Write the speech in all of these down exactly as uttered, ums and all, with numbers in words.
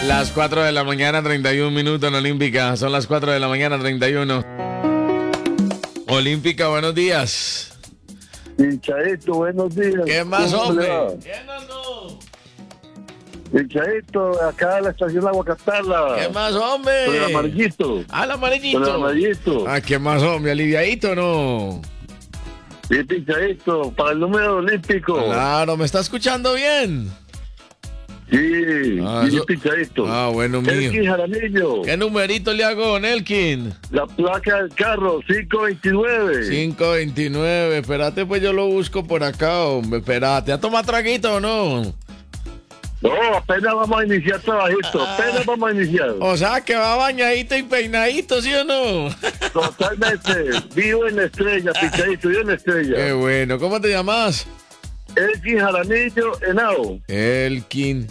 Las cuatro de la mañana, treinta y un minutos en Olímpica. Son las cuatro de la mañana, treinta y uno. Olímpica, buenos días. Pinchadito, buenos días. ¿Qué más, hombre? ¿Quién andó? Pinchadito, acá en la estación Aguacatala. ¿Qué más, hombre? Con el amarillito. Ah, el amarillito. Con el amarillito. Ah, ¿qué más, hombre? ¿Aliviadito o no? Sí, pinchadito, para el número olímpico. Claro, ¿me está escuchando bien? Sí, Ah, sí, eso- pinchadito. Ah, bueno, mío. Elkin Jaramillo. ¿Qué numerito le hago, Nelkin? La placa del carro, cinco veintinueve. cinco veintinueve. Espérate, pues yo lo busco por acá, hombre. Espérate. ¿A tomar traguito o no? No, apenas vamos a iniciar trabajito, apenas vamos a iniciar. O sea, que va bañadito y peinadito, ¿sí o no? Totalmente, vivo en la estrella, pinchadito, vivo en la Qué estrella. bueno. ¿Cómo te llamas? Elkin Jaramillo, Henao. Elkin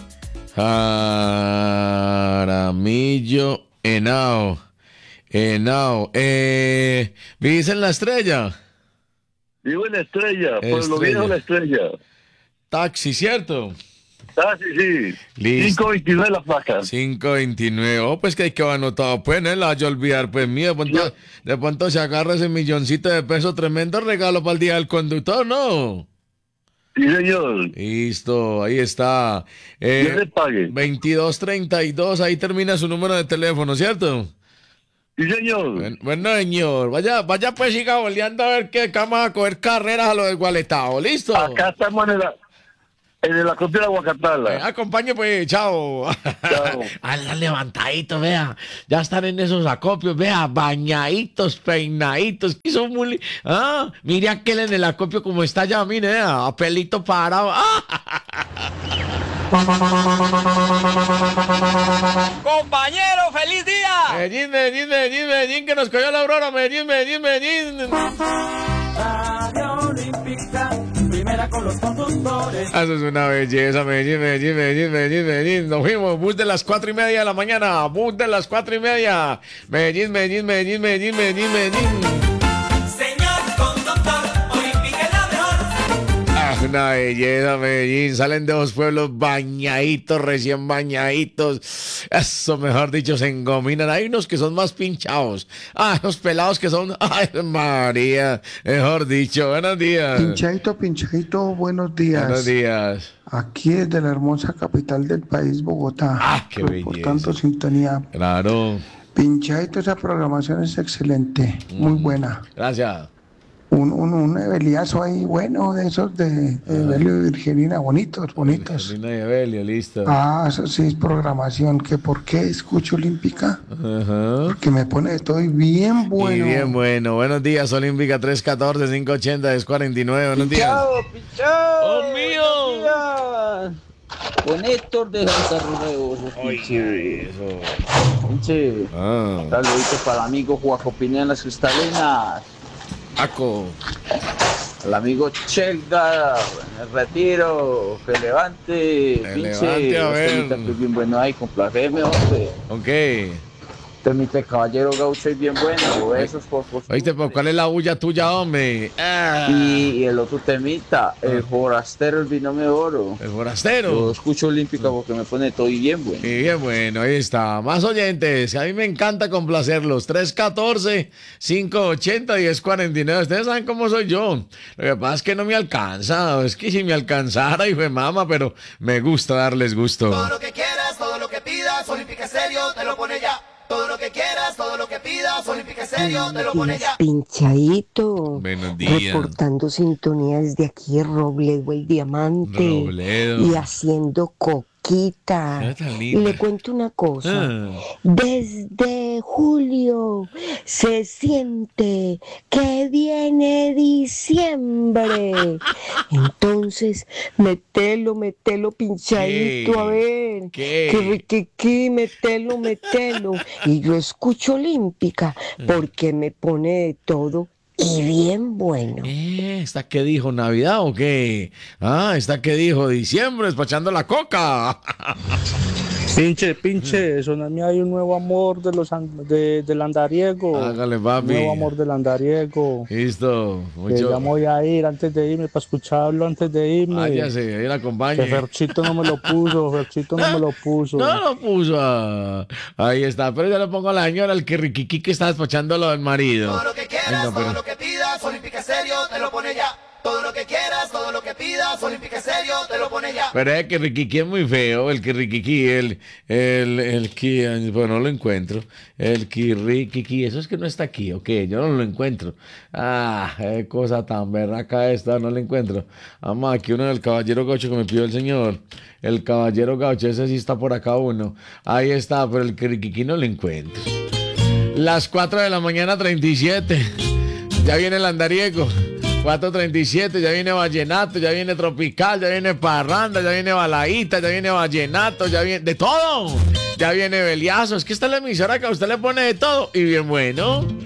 Jaramillo Henao. Henao. Eh, ¿Vivís en la estrella? Vivo en la estrella, por lo Estrella. viejo la estrella. Taxi, ¿cierto? Ah, sí, sí. Listo. cinco veintinueve la placa. cinco veintinueve. Oh, pues que hay que va anotado. Pues no la vaya a olvidar. Pues mío, de pronto, de pronto se agarra ese milloncito de pesos. Tremendo regalo para el día del conductor, ¿no? Sí, señor. Listo, ahí está. Eh, Dios le pague. veintidós treinta y dos, ahí termina su número de teléfono, ¿cierto? Sí, señor. Bueno, bueno, señor, vaya, vaya pues siga boleando a ver qué vamos a coger carreras a lo desgualetado, ¿listo? Acá estamos en, la, en el acopio de Eh, Aguacatala. acompañe pues, chao. Chao. Anda levantadito, vea. Ya están en esos acopios, vea, bañaditos, peinaditos. Que son muy... li- Ah, mire aquel en el acopio como está ya, mire, vea, a pelito parado. ¡Ah! Compañero, feliz día. Medellín, Medellín, Medellín, Medellín, que nos cogió la aurora. Medellín, Medellín, Medellín. Radio Olímpica, primera con los conductores. Eso es una belleza, Medellín, Medellín, Medellín, Medellín, Medellín. Nos fuimos, bus de las cuatro y media de la mañana, bus de las cuatro y media. Medellín, Medellín, Medellín, Medellín, Medellín, Medellín. Señor conductor, Olímpica es la mejor. Ah, una belleza, Medellín. Salen de los pueblos bañaditos, recién bañaditos. Eso, mejor dicho, se engominan. Hay unos que son más pinchados. Ah, los pelados que son... Ay, María, mejor dicho. Buenos días. Pinchadito, pinchadito, buenos días. Buenos días. Aquí desde la hermosa capital del país, Bogotá. Ah, qué Reportando belleza. sintonía. Claro. Pinchadito, esa programación es excelente, muy buena. Gracias. Un, un, un Eveliazo ahí, bueno, de esos de, de Evelio y Virgenina, bonitos, bonitos. Lina y Evelio, listo. Ah, eso sí es programación. ¿Que por qué escucho Olímpica? Ajá. Porque me pone de todo y bien bueno. Y bien bueno. Buenos días, Olímpica tres uno cuatro, cinco ocho cero, diez cuarenta y nueve. Buenos días. pichao. ¡Oh, mío! Con Héctor de Santarreo. Eso. Pinche. Ah, Saludito para el amigo Juaco Pineda en las cristalinas. Paco. Al amigo Chelga, en el retiro, que levante, Que pinche, levante, a ver. temita que es bien bueno ahí, complaceme, hombre. Ok. Temita de caballero gaucho es bien bueno, besos por por Oíste, pues, ¿cuál es la bulla tuya, hombre? Ah, y, y el otro temita, el forastero, el binomio de oro. el Yo forastero. escucho Olímpica porque me pone todo y bien bueno. Y bien bueno, ahí está. Más oyentes, que a mí me encanta complacerlos. tres uno cuatro, cinco ocho cero, diez cuarenta y nueve. Ustedes saben cómo soy yo. Lo que pasa es que no me alcanza. Es que si me alcanzara, hijo de mama, pero me gusta darles gusto. Todo lo que quieras, todo lo que pidas, Olímpica Estéreo te lo pone ya. Todo lo que quieras, todo lo que pidas, Olímpica Estéreo te lo pone ya. Pinchadito. Buenos días. Reportando sintonía desde aquí, Robledo el Diamante. Robledo. Y haciendo coquita. Ah, tan Y linda. le cuento una cosa. Ah. Desde julio se siente que viene diciembre. Entonces, metelo, metelo pinchadito, ¿Qué? a ver. ¿Qué? Que riquiqui, metelo, metelo. Y yo escucho Olímpica porque me pone de todo y bien bueno. Eh, ¿esta qué dijo? ¿Navidad o qué? Ah, ¿esta qué dijo? Diciembre, despachando la coca. Pinche, pinche, soname hay un nuevo amor de los an- de, del andariego. Hágale, papi. Nuevo amor del andariego. Listo. Que Mucho. ya me voy a ir antes de irme, para escucharlo antes de irme. Váyase, ahí la acompañe. Que Ferchito no me lo puso, Ferchito no me lo puso. No lo puso. ah. Ahí está. Pero ya le pongo a la señora el que Riquiqui que está despachando lo del marido. Todo lo que quieras, Ay, no, todo pero- lo que pidas, Olímpica Estéreo te lo pone ya. Todo lo que quieras, todo lo que pidas, Olímpica Estéreo te lo pone ya. Pero es que Riquiqui es muy feo, el que Riquiqui, el, el, el que, pues no lo encuentro, el que Riquiqui, eso es que no está aquí, ok, yo no lo encuentro. Ah, qué cosa tan berraca esta, no lo encuentro. Vamos aquí uno del caballero gaucho que me pidió el señor, el caballero gaucho, ese sí está por acá uno. Ahí está, pero el que Riquiqui no lo encuentro. Las cuatro de la mañana, treinta y siete, ya viene el andariego. cuatro treinta y siete, ya viene vallenato, ya viene tropical, ya viene parranda, ya viene balaíta, ya viene vallenato, ya viene de todo. Ya viene beliazo. Es que esta es la emisora que a usted le pone de todo y bien bueno.